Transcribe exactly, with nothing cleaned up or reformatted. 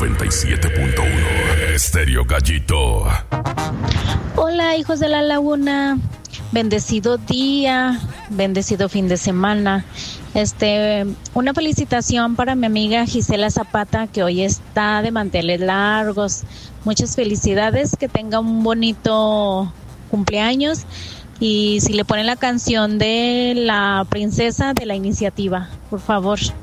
noventa y siete punto uno Estéreo Gallito. Hola, hijos de la laguna. Bendecido día, bendecido fin de semana. Este, una felicitación para mi amiga Gisela Zapata, que hoy está de manteles largos. Muchas felicidades, que tenga un bonito cumpleaños. Y si le ponen la canción de la princesa de la iniciativa, por favor.